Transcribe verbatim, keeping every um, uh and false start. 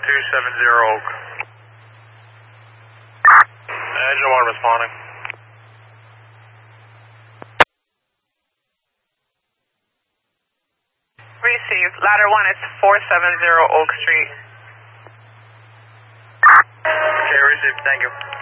two seven zero Oak. Engine one responding. Received. Ladder one is four seven zero Oak Street. Okay, received. Thank you.